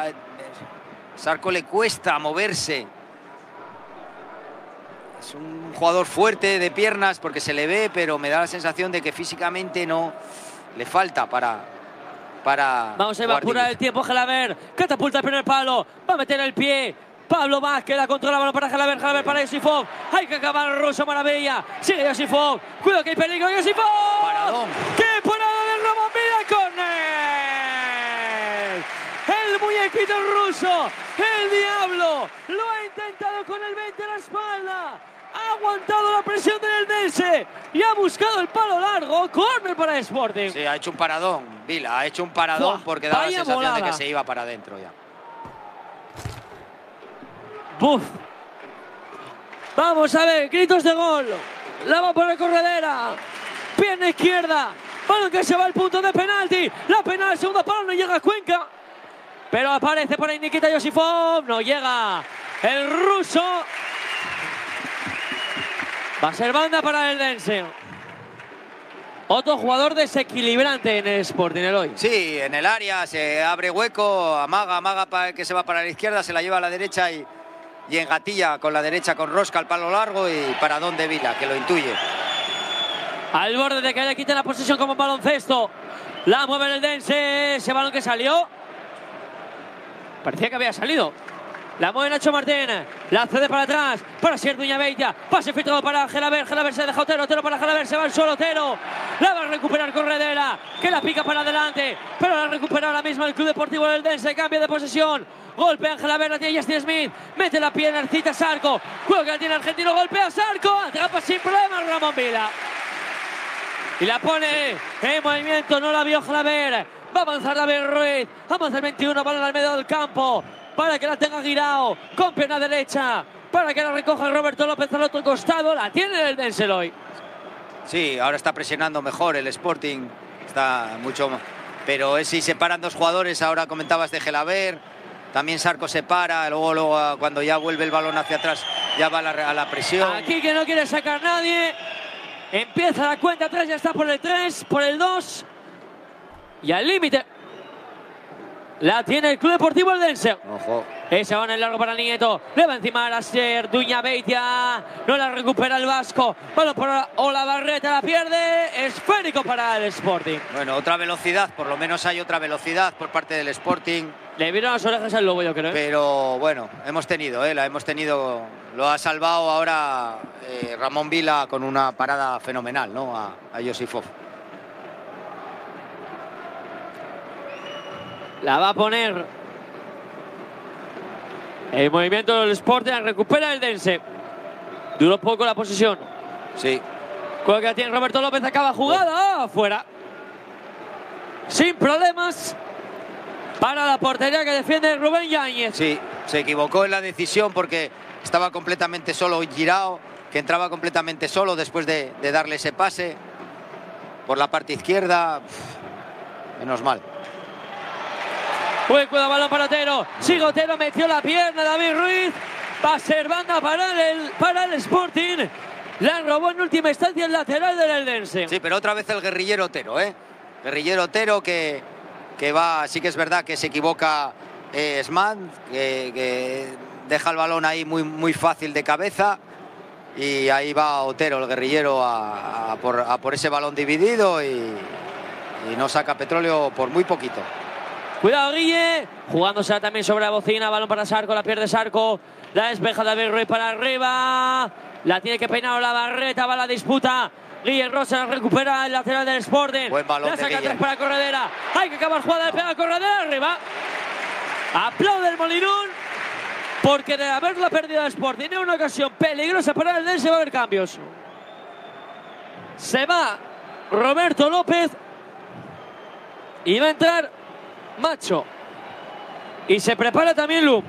Zarco le cuesta moverse. Es un jugador fuerte de piernas porque se le ve, pero me da la sensación de que físicamente no le falta para Vamos a evaporar el tiempo. Gelaber catapulta el primer palo, va a meter el pie. Pablo Vázquez la controla, balón para Gelaber, Gelaber para Yosifov. Hay que acabar el ruso, maravilla. Sigue Yosifov, cuidado que hay peligro. Yosifov, paradón. ¡qué parada de Ramón Vila! ¡Córner! El muñequito ruso, el diablo, lo ha intentado con el 20 en la espalda. Ha aguantado la presión del Eldense y ha buscado el palo largo. Córner para Sporting. Sí, ha hecho un paradón, Vila, ha hecho un paradón. ¡Buah! Porque da la Vaya sensación volada. de que se iba para adentro ya. ¡Buf! Vamos a ver, gritos de gol. La va por la corredera. Pierna izquierda. Balón que se va al punto de penalti. La penal, segundo palo, no llega a Cuenca. Pero aparece por ahí Nikita Yosifov. No llega el ruso. Va a ser banda para el Eldense. Otro jugador desequilibrante en el Sporting, Eloy. Sí, en el área se abre hueco, amaga que se va para la izquierda, se la lleva a la derecha y engatilla con la derecha con rosca al palo largo y paradón de Vila, que lo intuye. Al borde de que le quiten la posesión como un baloncesto. La mueve el Eldense. Ese balón que salió. Parecía que había salido. La mueve Nacho Martín. La cede para atrás. Para Sier Duñabeitia. Pase filtrado para Gelaber. Gelaber se deja Otero. Otero para Gelaber. Se va el solo Otero. La va a recuperar Corredera. Que la pica para adelante. Pero la recupera ahora mismo el Club Deportivo del Eldense. Cambio de posesión. Golpea Gelaber. La tiene Justin Smith. Mete la pierna. Cita Zarco. Juega que la tiene argentino. Golpea Zarco. Atrapa sin problemas Ramón Vila. Y la pone en movimiento. No la vio Gelaber. Va a avanzar David Ruiz. Avanza el 21. Balón al medio del campo. Para que la tenga Guirao, con pierna derecha, para que la recoja Roberto López al otro costado. La tiene el Eldense hoy. Sí, ahora está presionando mejor el Sporting, está mucho, pero si se paran dos jugadores, ahora comentabas de Gelaber, también Zarco se para, luego cuando ya vuelve el balón hacia atrás, ya va a la presión. Aquí que no quiere sacar nadie, empieza la cuenta atrás, ya está por el 3, por el 2, y al límite. La tiene el Club Deportivo Eldense. Ojo. Ese va en el largo para Nieto. Le va encima a Sier Duñabeitia. No la recupera el vasco. Balón por Olavarreta. La pierde. Esférico para el Sporting. Bueno, otra velocidad. Por lo menos hay otra velocidad por parte del Sporting. Le vieron las orejas al lobo, yo creo. Pero bueno, hemos tenido, la hemos tenido. Lo ha salvado ahora Ramón Vila con una parada fenomenal, ¿no? A Yosifov. La va a poner el movimiento del Sporting. Recupera el Eldense. Duró poco la posesión. Sí. Juega que la tiene Roberto López. Acaba jugada. Afuera. Sin problemas. Para la portería que defiende Rubén Yáñez. Sí, se equivocó en la decisión porque estaba completamente solo Guirao, que entraba completamente solo después de darle ese pase por la parte izquierda. Menos mal. Buen cuidado, balón para Otero. Sigue Otero, metió la pierna David Ruiz. Va a ser banda para el Sporting. La robó en última instancia el lateral del Eldense. Sí, pero otra vez el guerrillero Otero, Guerrillero Otero que va, sí que es verdad que se equivoca Sman, que deja el balón ahí muy fácil de cabeza. Y ahí va Otero, el guerrillero, a por ese balón dividido y no saca petróleo por muy poquito. Cuidado Guille, jugándose también sobre la bocina, balón para Zarco, la pierde Zarco, la despeja David Ruiz para arriba, la tiene que peinar Olavarreta, va la disputa, Guille Rosa la recupera el lateral del Sporting, buen balón la saca de Guille. atrás para Corredera, hay que acabar jugada, le pega a Corredera arriba, aplaude el Molinón, porque de haberla perdido el Sporting en una ocasión peligrosa para el Eldense va a haber cambios. Se va Roberto López y va a entrar Macho. Y se prepara también Lum.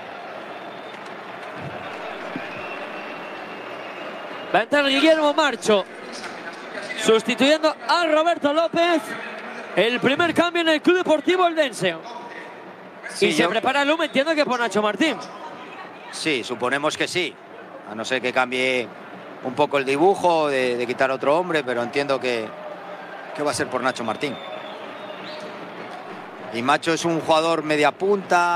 Va a entrar Guillermo Marcho, sustituyendo a Roberto López. El primer cambio en el Club Deportivo Eldense. Sí, y se prepara Lum, entiendo que por Nacho Martín. Sí, suponemos que sí. A no ser que cambie un poco el dibujo de quitar otro hombre, pero entiendo que va a ser por Nacho Martín. Y Macho es un jugador media punta.